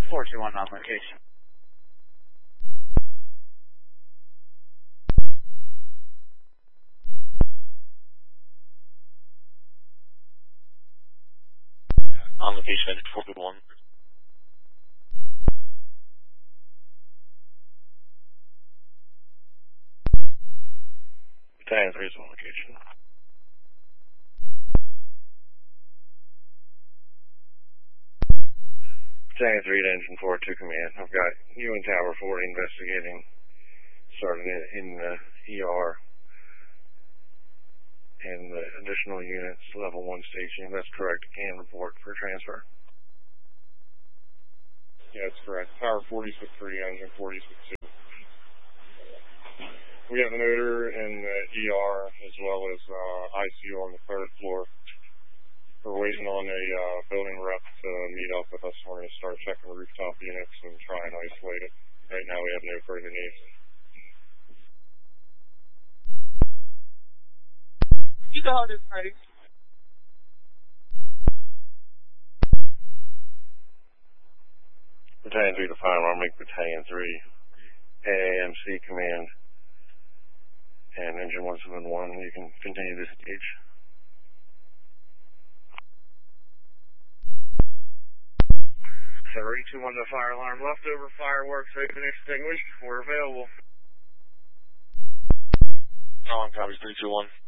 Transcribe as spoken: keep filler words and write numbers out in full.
four two one on location. On location, four two one. Battalion three is on location. Battalion three to Engine four to command. I've got you and Tower four investigating, starting in, in the E R. And the additional units, level one station, that's correct, can report for transfer. Yeah, that's correct. Tower forty-six three, engine forty-six two. We have an odor in the E R as well as uh, I C U on the third floor. We're waiting on a uh, building rep to meet up with us. We're going to start checking the rooftop units and try and isolate it. Right now we have no further needs. You go on this party. Battalion three to Fire Alarm, make Battalion three A A M C command. And Engine one seven one, you can continue this stage. three two one to Fire Alarm, leftover fireworks, open extinguished, we're available. Oh, I'm copy three two one.